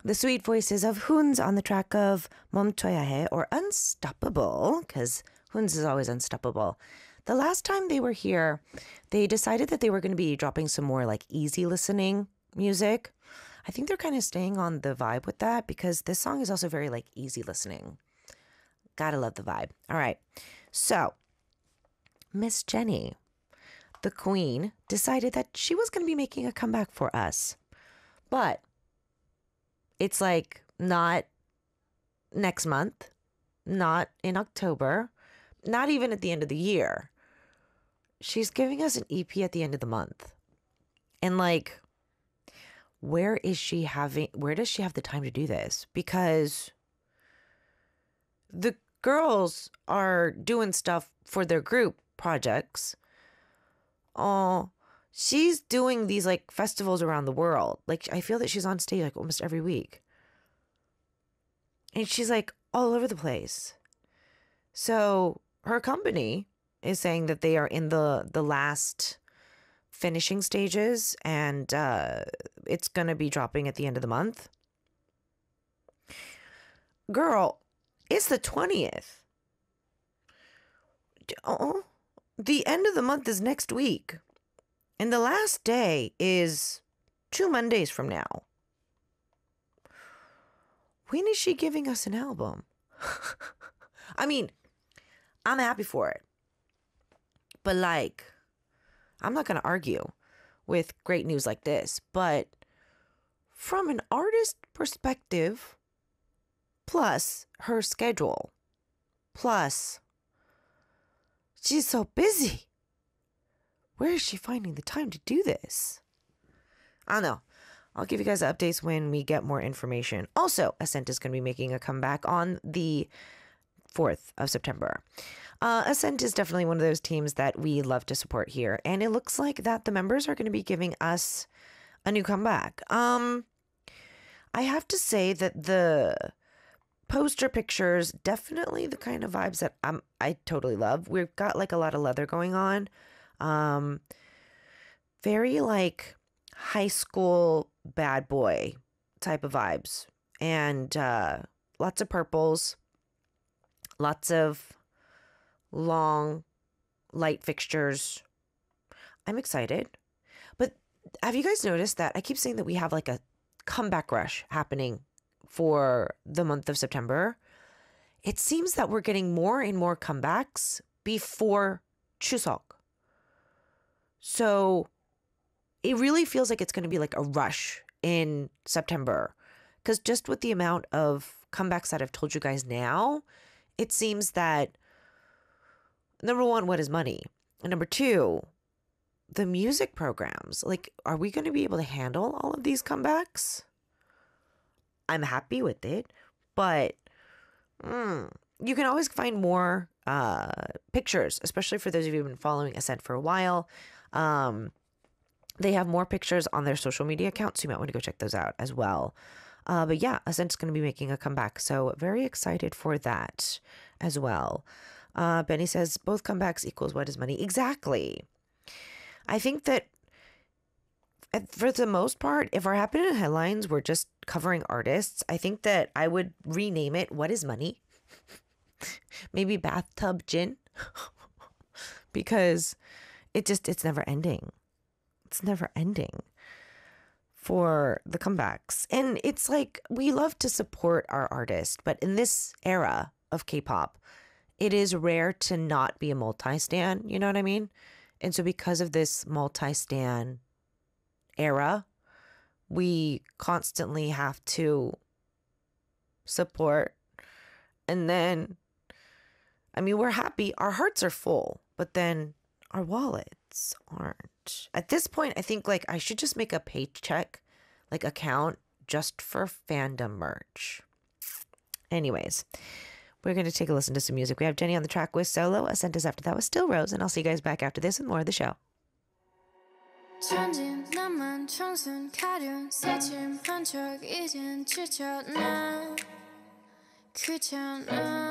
The sweet voices of Huns on the track of 멈춰야 해, or Unstoppable, because Huns is always unstoppable. The last time they were here, they decided that they were going to be dropping some more like easy listening music. I think they're kind of staying on the vibe with that because this song is also very like easy listening. Gotta love the vibe. All right. So Miss Jennie, the queen, decided that she was going to be making a comeback for us. But it's like not next month, not in October, not even at the end of the year. She's giving us an EP at the end of the month. And like, where does she have the time to do this? Because the girls are doing stuff for their group projects. Oh, she's doing these like festivals around the world. Like, I feel that she's on stage like almost every week. And she's like all over the place. So her company is saying that they are in the last finishing stages and it's going to be dropping at the end of the month. Girl, it's the 20th. Oh, the end of the month is next week. And the last day is 2 Mondays from now. When is she giving us an album? I mean, I'm happy for it. But like, I'm not going to argue with great news like this. But from an artist perspective, plus her schedule, plus she's so busy. Where is she finding the time to do this? I don't know. I'll give you guys updates when we get more information. Also, Ascent is going to be making a comeback on the 4th of September. Ascent is definitely one of those teams that we love to support here. And it looks like that the members are going to be giving us a new comeback. I have to say that the poster pictures, definitely the kind of vibes that I totally love. We've got like a lot of leather going on. Very like high school bad boy type of vibes. And lots of purples. Lots of long light fixtures. I'm excited. But have you guys noticed that I keep saying that we have like a comeback rush happening for the month of September? It seems that we're getting more and more comebacks before Chuseok. So it really feels like it's going to be like a rush in September. Because just with the amount of comebacks that I've told you guys now, it seems that, number one, what is money? And number two, the music programs. Like, are we going to be able to handle all of these comebacks? I'm happy with it, but you can always find more pictures, especially for those of you who've been following Ascent for a while. They have more pictures on their social media accounts, so you might want to go check those out as well. But yeah, Ascent's going to be making a comeback, so very excited for that as well. Benny says, both comebacks equals what is money? Exactly. I think that for the most part, if our happening headlines were just covering artists, I think that I would rename it What is Money? Maybe Bathtub Gin. Because it's never ending. It's never ending for the comebacks. And it's like, we love to support our artists, but in this era of K-pop, it is rare to not be a multi-stan, you know what I mean? And so because of this multi-stan era, we constantly have to support. And then, I mean, we're happy, our hearts are full, but then our wallets aren't. At this point, I think like I should just make a paycheck like account just for fandom merch. Anyways, we're going to take a listen to some music. We have Jennie on the track with Solo. Ascent is after that with Still Rose. And I'll see you guys back after this with more of the show. 천진 나만 청순 가련 새침 한척 이젠 지쳤나 귀찮아